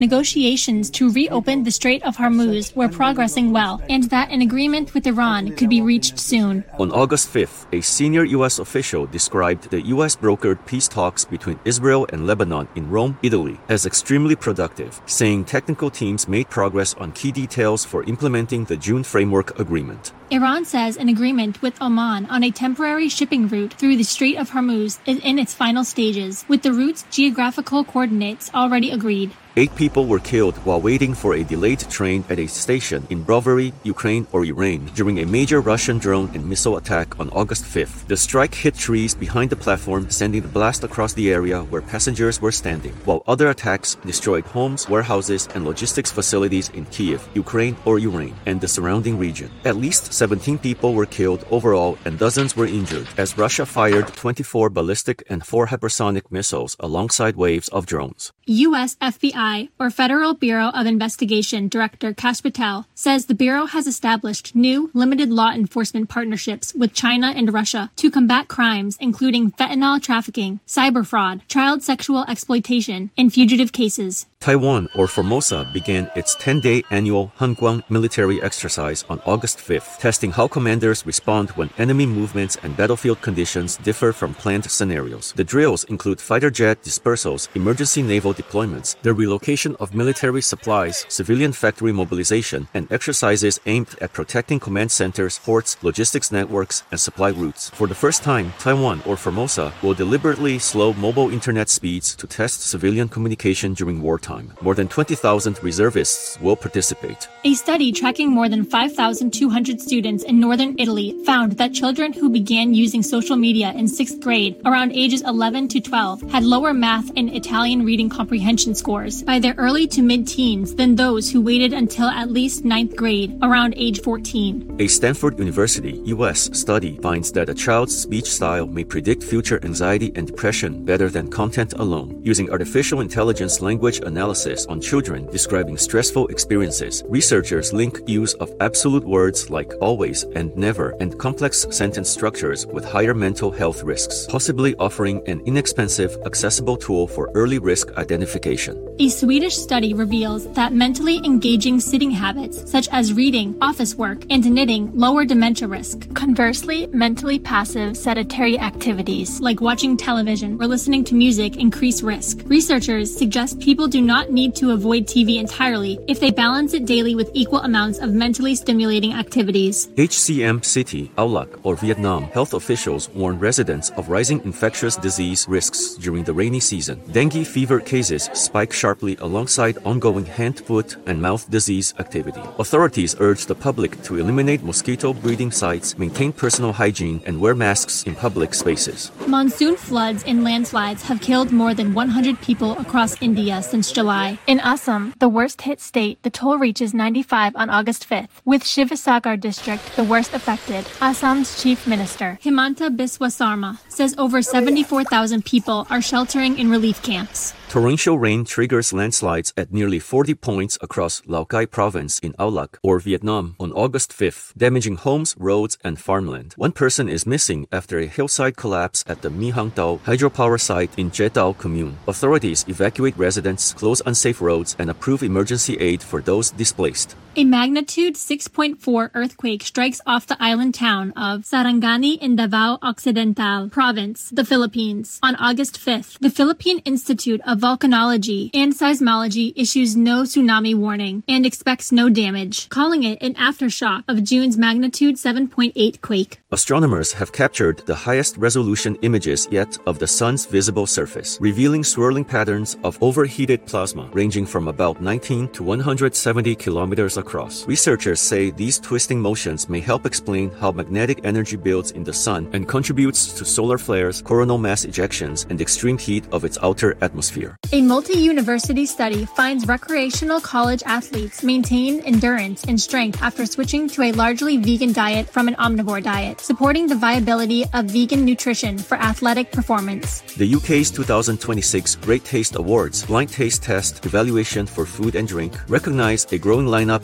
negotiations to reopen the Strait of Hormuz were progressing well, and that an agreement with Iran could be reached soon. On August 5th, a senior U.S. official described the U.S.-brokered peace talks between Israel and Lebanon in Rome, Italy, as extremely productive, saying technical teams made progress on key details for implementing the June Framework Agreement. Iran says an agreement with Oman on a temporary shipping route through the Strait of Hormuz is in its final stages, with the route's geographical coordinates already agreed. 8 people were killed while waiting for a delayed train at a station in Brovary, Ukraine or Iran during a major Russian drone and missile attack on August 5th. The strike hit trees behind the platform, sending the blast across the area where passengers were standing, while other attacks destroyed homes, warehouses, and logistics facilities in Kiev, Ukraine or Iran, and the surrounding region. At least 17 people were killed overall and dozens were injured as Russia fired 24 ballistic and 4 hypersonic missiles alongside waves of drones. U.S. FBI, or Federal Bureau of Investigation Director Kash Patel, says the Bureau has established new limited law enforcement partnerships with China and Russia to combat crimes including fentanyl trafficking, cyber fraud, child sexual exploitation, and fugitive cases. Taiwan, or Formosa, began its 10-day annual Hanguang military exercise on August 5th, testing how commanders respond when enemy movements and battlefield conditions differ from planned scenarios. The drills include fighter jet dispersals, emergency naval deployments, the relocation of military supplies, civilian factory mobilization, and exercises aimed at protecting command centers, ports, logistics networks, and supply routes. For the first time, Taiwan, or Formosa, will deliberately slow mobile internet speeds to test civilian communication during wartime. More than 20,000 reservists will participate. A study tracking more than 5,200 students in northern Italy found that children who began using social media in 6th grade, around ages 11 to 12, had lower math and Italian reading comprehension scores by their early to mid-teens than those who waited until at least 9th grade, around age 14. A Stanford University, U.S. study finds that a child's speech style may predict future anxiety and depression better than content alone. Using artificial intelligence language analysis on children describing stressful experiences, researchers link use of absolute words like always and never and complex sentence structures with higher mental health risks, possibly offering an inexpensive, accessible tool for early risk identification. A Swedish study reveals that mentally engaging sitting habits, such as reading, office work, and knitting, lower dementia risk. Conversely, mentally passive, sedentary activities, like watching television or listening to music, increase risk. Researchers suggest people do not need to avoid TV entirely if they balance it daily with equal amounts of mentally stimulating activities. HCM City, Aulac, or Vietnam, health officials warn residents of rising infectious disease risks during the rainy season. Dengue fever cases spike sharply alongside ongoing hand, foot, and mouth disease activity. Authorities urge the public to eliminate mosquito breeding sites, maintain personal hygiene, and wear masks in public spaces. Monsoon floods and landslides have killed more than 100 people across India since July. In Assam, the worst-hit state, the toll reaches 95 on August 5th, with Shivasagar district the worst affected. Assam's chief minister, Himanta Biswa Sarma, says over 74,000 people are sheltering in relief camps. Torrential rain triggers landslides at nearly 40 points across Lao Cai province in Aulac, or Vietnam, on August 5th, damaging homes, roads, and farmland. One person is missing after a hillside collapse at the Mi Hang Tao hydropower site in Je Tao commune. Authorities evacuate residents, close unsafe roads, and approve emergency aid for those displaced. A magnitude 6.4 earthquake strikes off the island town of Sarangani in Davao Occidental Province, the Philippines, on August 5th. The Philippine Institute of Volcanology and Seismology issues no tsunami warning and expects no damage, calling it an aftershock of June's magnitude 7.8 quake. Astronomers have captured the highest resolution images yet of the sun's visible surface, revealing swirling patterns of overheated plasma ranging from about 19 to 170 kilometers across. Researchers say these twisting motions may help explain how magnetic energy builds in the sun and contributes to solar flares, coronal mass ejections, and extreme heat of its outer atmosphere. A multi-university study finds recreational college athletes maintain endurance and strength after switching to a largely vegan diet from an omnivore diet, supporting the viability of vegan nutrition for athletic performance. The UK's 2026 Great Taste Awards blind taste test evaluation for food and drink recognized a growing lineup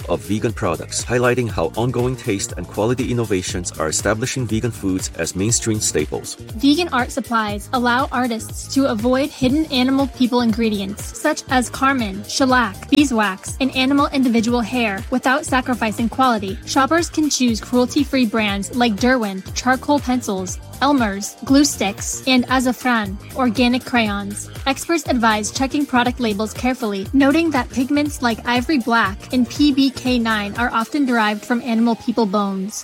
of vegan products, highlighting how ongoing taste and quality innovations are establishing vegan foods as mainstream staples. Vegan art supplies allow artists to avoid hidden animal people ingredients, such as carmine, shellac, beeswax, and animal individual hair, without sacrificing quality. Shoppers can choose cruelty-free brands like Derwent, charcoal pencils, Elmer's, glue sticks, and Azafran, organic crayons. Experts advise checking product labels carefully, noting that pigments like ivory black and PBK9 are often derived from animal people bones.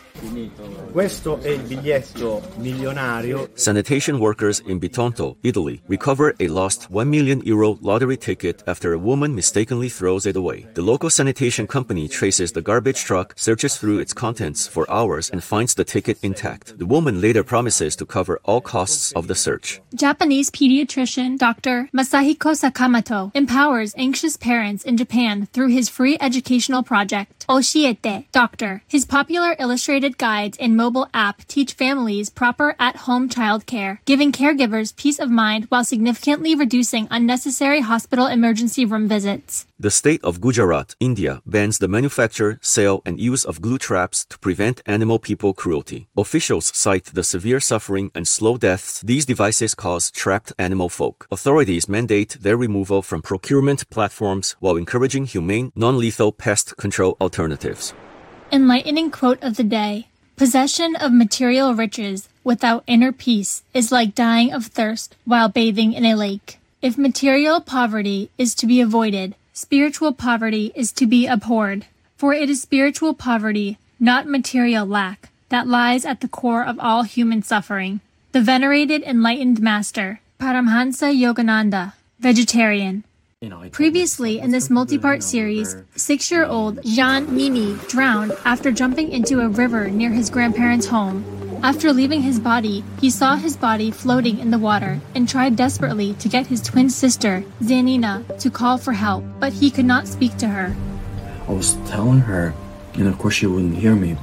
Questo è il biglietto milionario. Sanitation workers in Bitonto, Italy, recover a lost €1 million lottery ticket after a woman mistakenly throws it away. The local sanitation company traces the garbage truck, searches through its contents for hours, and finds the ticket intact. The woman later promises to cover all costs of the search. Japanese pediatrician Dr. Masahiko Sakamoto empowers anxious parents in Japan through his free educational project, Oshiete Doctor. His popular illustrated guides and mobile app teach families proper at-home childcare, giving caregivers peace of mind while significantly reducing unnecessary hospital emergency room visits. The state of Gujarat, India, bans the manufacture, sale, and use of glue traps to prevent animal people cruelty. Officials cite the severe suffering and slow deaths these devices cause trapped animal folk. Authorities mandate their removal from procurement platforms while encouraging humane, non-lethal pest control alternatives. Enlightening quote of the day. Possession of material riches without inner peace is like dying of thirst while bathing in a lake. If material poverty is to be avoided, spiritual poverty is to be abhorred. For it is spiritual poverty, not material lack, that lies at the core of all human suffering. The venerated enlightened master, Paramhansa Yogananda, vegetarian. Previously in this multi-part series, 6-year-old Jean Mimi drowned after jumping into a river near his grandparents' home. After leaving his body, he saw his body floating in the water and tried desperately to get his twin sister, Zanina, to call for help, but he could not speak to her. I was telling her, and of course she wouldn't hear me,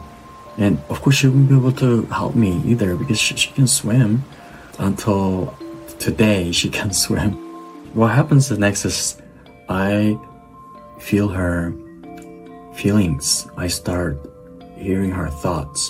and of course she wouldn't be able to help me either because she can swim. Until today, she can swim. What happens next is I feel her feelings. I start hearing her thoughts.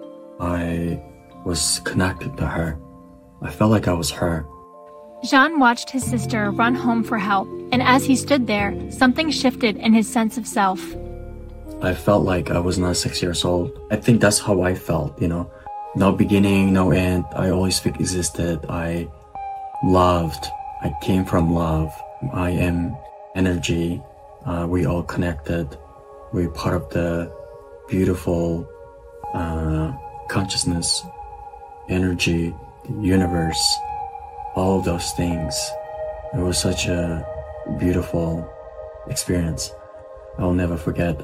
I was connected to her. I felt like I was her. Jean watched his sister run home for help, and as he stood there, something shifted in his sense of self. I felt like I was not 6 years old. I think that's how I felt, No beginning, no end. I always existed. I loved. I came from love. I am energy. We all connected. We're part of the beautiful consciousness, energy, the universe, all of those things. It was such a beautiful experience. I'll never forget.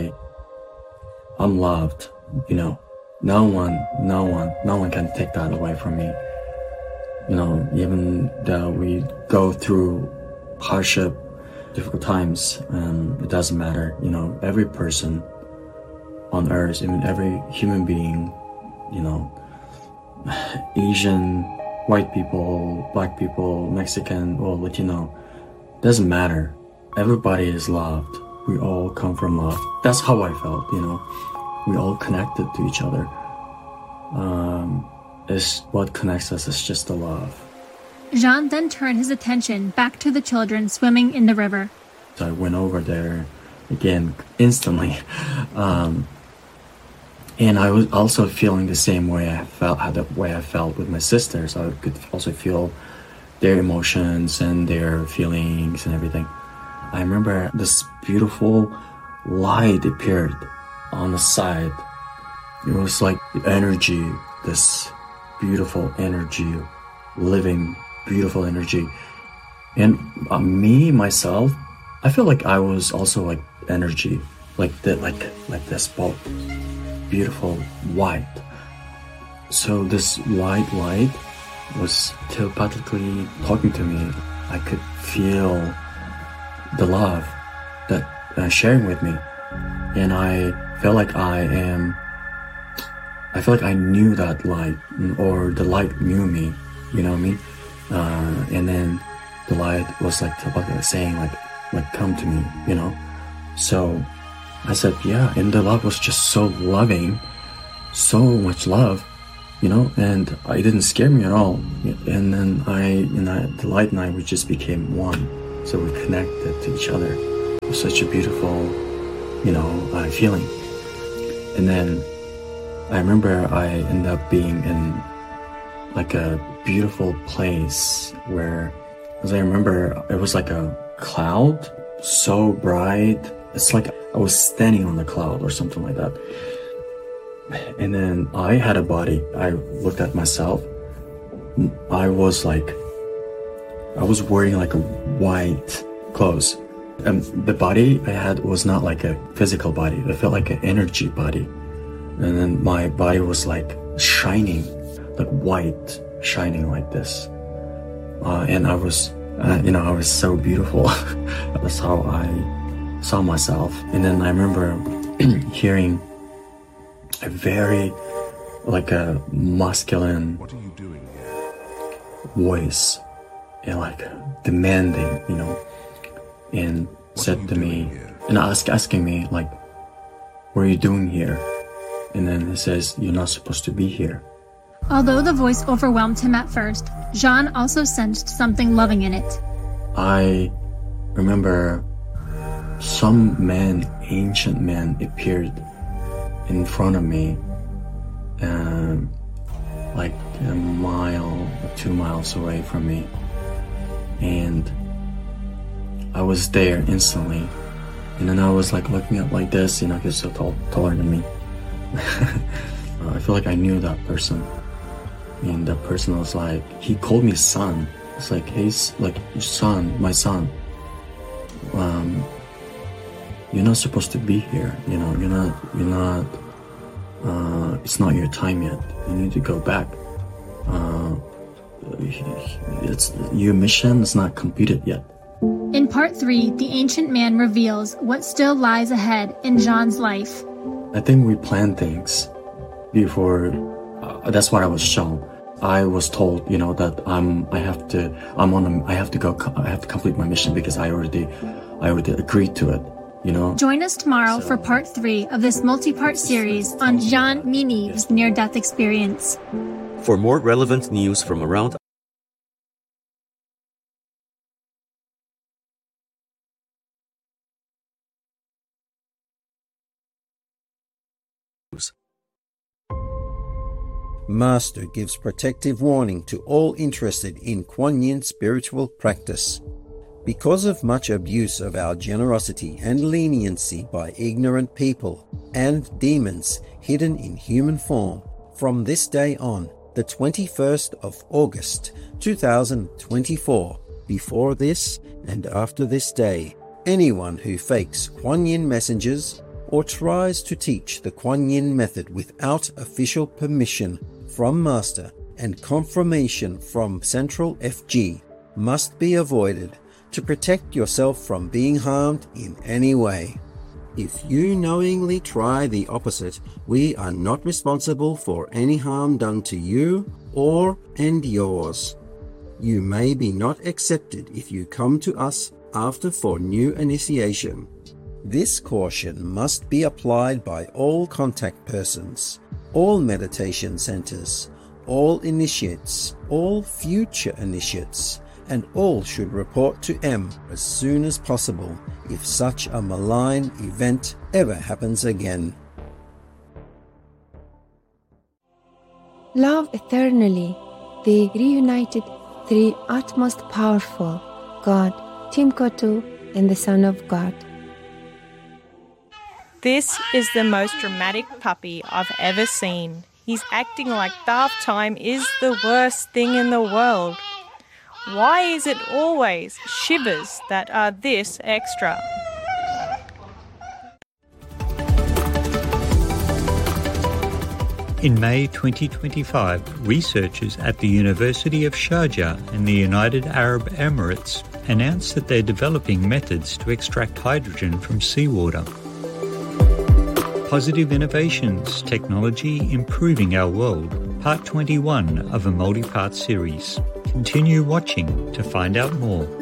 I'm loved, No one can take that away from me. Even though we go through hardship, difficult times, it doesn't matter. Every person on earth, even every human being, Asian, white people, black people, Mexican, or Latino, doesn't matter. Everybody is loved. We all come from love. That's how I felt, We all connected to each other. Is what connects us is just the love. Jean then turned his attention back to the children swimming in the river. So I went over there again instantly. And I was also feeling the same way I felt with my sisters. I could also feel their emotions and their feelings and everything. I remember this beautiful light appeared on the side. It was like the energy, this beautiful energy, living, beautiful energy. And myself, I feel like I was also like energy, like this bulb, beautiful white. So this white light was telepathically talking to me. I could feel the love that sharing with me, and I felt like I knew that light, or the light knew me, you know what I mean? And then the light was like saying like come to me, So I said, yeah, and the love was just so loving, so much love, and it didn't scare me at all. And then the light and I, we just became one. So we connected to each other. It was such a beautiful, feeling. And then I remember I ended up being in like a beautiful place where, as I remember, it was like a cloud, so bright. It's like I was standing on the cloud or something like that. And then I had a body. I looked at myself. I was wearing like a white clothes. And the body I had was not like a physical body. It felt like an energy body. And then my body was like shining, like white, shining like this. And I was, I was so beautiful. That's how I saw myself. And then I remember hearing a very, like a masculine voice, and like demanding, and said to me, and asking me like, what are you doing here? And then he says, you're not supposed to be here. Although the voice overwhelmed him at first, Jean also sensed something loving in it. I remember some ancient man appeared in front of me, like a mile or 2 miles away from me. And I was there instantly. And then I was like looking up like this, he's so taller than me. I feel like I knew that person. And that person was like, he called me son. It's like, hey, like, son, my son. You're not supposed to be here. You're not, it's not your time yet. You need to go back. Your mission is not completed yet. In part 3, the ancient man reveals what still lies ahead in Jean's life. I think we plan things before. That's what I was shown. I was told, that I have to complete my mission because I already agreed to it. Join us tomorrow for part 3 of this multi-part series on Jean Minive's near-death experience. For more relevant news from around Master gives protective warning to all interested in Kuan Yin spiritual practice. Because of much abuse of our generosity and leniency by ignorant people and demons hidden in human form, from this day on, the 21st of August 2024, before this and after this day, anyone who fakes Kuan Yin messengers or tries to teach the Kuan Yin method without official permission from Master and confirmation from Central FG must be avoided to protect yourself from being harmed in any way. If you knowingly try the opposite, we are not responsible for any harm done to you and yours. You may be not accepted if you come to us after for new initiation. This caution must be applied by all contact persons, all meditation centers, all initiates, all future initiates, and all should report to M as soon as possible if such a malign event ever happens again. Love eternally, the reunited three utmost powerful, God, Timkotu, and the Son of God. This is the most dramatic puppy I've ever seen. He's acting like bath time is the worst thing in the world. Why is it always shivers that are this extra? In May 2025, researchers at the University of Sharjah in the United Arab Emirates announced that they're developing methods to extract hydrogen from seawater. Positive Innovations, Technology Improving Our World, Part 21 of a multi-part series. Continue watching to find out more.